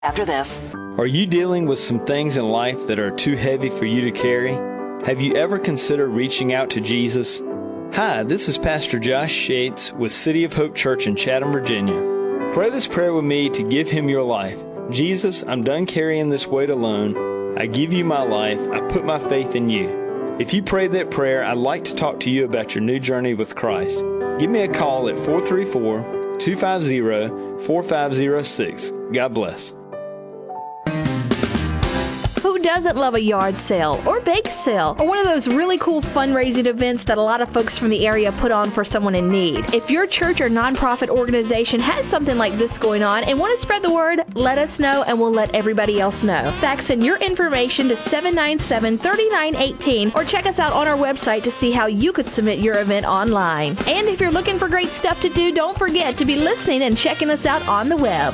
After this. Are you dealing with some things in life that are too heavy for you to carry? Have you ever considered reaching out to Jesus? Hi, this is Pastor Josh Yates with City of Hope Church in Chatham, Virginia. Pray this prayer with me to give Him your life. Jesus, I'm done carrying this weight alone. I give you my life. I put my faith in you. If you prayed that prayer, I'd like to talk to you about your new journey with Christ. Give me a call at 434-250-4506. God bless. Who doesn't love a yard sale or bake sale or one of those really cool fundraising events that a lot of folks from the area put on for someone in need? If your church or nonprofit organization has something like this going on and want to spread the word, let us know and we'll let everybody else know. Fax in your information to 797-3918 or check us out on our website to see how you could submit your event online. And if you're looking for great stuff to do, don't forget to be listening and checking us out on the web.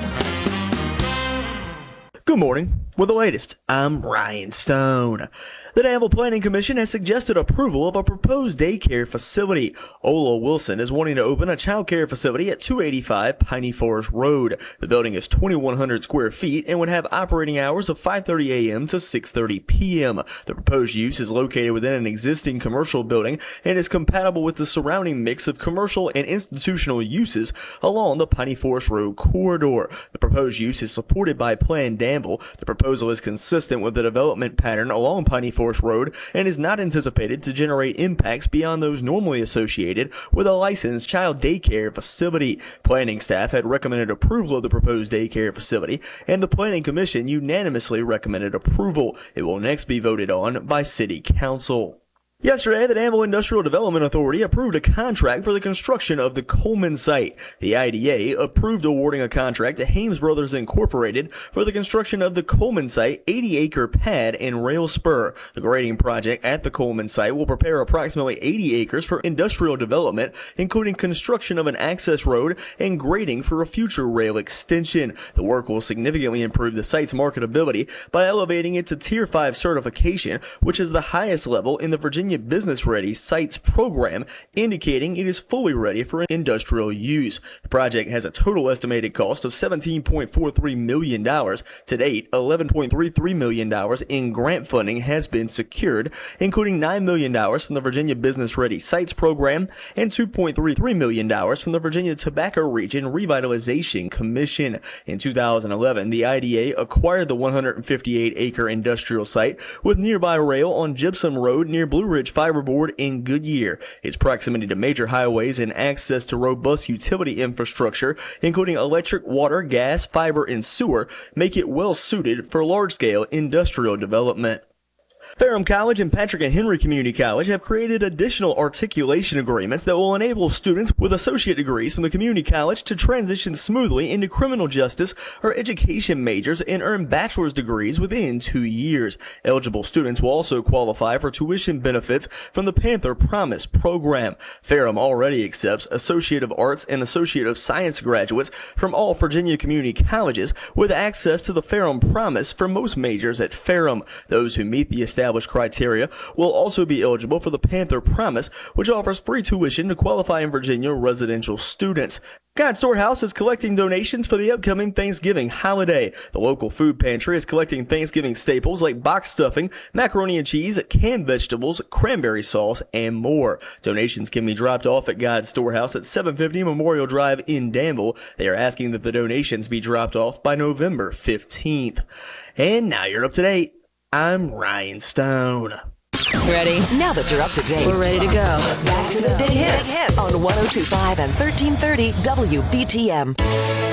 Good morning. With the latest, I'm Ryan Stone. The Danville Planning Commission has suggested approval of a proposed daycare facility. Ola Wilson is wanting to open a child care facility at 285 Piney Forest Road. The building is 2,100 square feet and would have operating hours of 5:30 a.m. to 6:30 p.m. The proposed use is located within an existing commercial building and is compatible with the surrounding mix of commercial and institutional uses along the Piney Forest Road corridor. The proposed use is supported by Plan Danville. The proposal is consistent with the development pattern along Piney Forest Road and is not anticipated to generate impacts beyond those normally associated with a licensed child daycare facility. Planning staff had recommended approval of the proposed daycare facility, and the Planning Commission unanimously recommended approval. It will next be voted on by City Council. Yesterday, the Danville Industrial Development Authority approved a contract for the construction of the Coleman site. The IDA approved awarding a contract to Hames Brothers Incorporated for the construction of the Coleman site 80-acre pad and rail spur. The grading project at the Coleman site will prepare approximately 80 acres for industrial development, including construction of an access road and grading for a future rail extension. The work will significantly improve the site's marketability by elevating it to Tier 5 certification, which is the highest level in the Virginia Business Ready Sites program, indicating it is fully ready for industrial use. The project has a total estimated cost of $17.43 million. To date, $11.33 million in grant funding has been secured, including $9 million from the Virginia Business Ready Sites program and $2.33 million from the Virginia Tobacco Region Revitalization Commission. In 2011, the IDA acquired the 158-acre industrial site with nearby rail on Gypsum Road near Blue Ridge Fiberboard in Goodyear. Its proximity to major highways and access to robust utility infrastructure, including electric, water, gas, fiber, and sewer, make it well suited for large-scale industrial development. Ferrum College and Patrick and Henry Community College have created additional articulation agreements that will enable students with associate degrees from the community college to transition smoothly into criminal justice or education majors and earn bachelor's degrees within 2 years. Eligible students will also qualify for tuition benefits from the Panther Promise program. Ferrum already accepts Associate of Arts and Associate of Science graduates from all Virginia community colleges with access to the Ferrum Promise for most majors at Ferrum. Those who meet the established criteria will also be eligible for the Panther Promise, which offers free tuition to qualifying Virginia residential students. God Storehouse is collecting donations for the upcoming Thanksgiving holiday. The local food pantry is collecting Thanksgiving staples like box stuffing, macaroni and cheese, canned vegetables, cranberry sauce, and more. Donations can be dropped off at God Storehouse at 750 Memorial Drive in Danville. They are asking that the donations be dropped off by November 15th. And now you're up to date. I'm Ryan Stone. Ready? Now that you're up to date, We're ready to go. back to the big hits on 102.5 and 1330 WBTM.